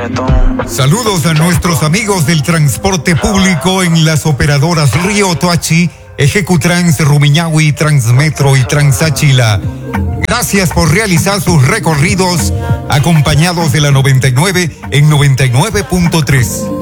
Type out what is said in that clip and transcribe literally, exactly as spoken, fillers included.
reggaetón. Saludos a nuestros amigos del transporte público en las operadoras Río Toachi, Ejecutrans, Rumiñahui, Transmetro y Transachila. Gracias por realizar sus recorridos acompañados de la noventa y nueve en noventa y nueve punto tres.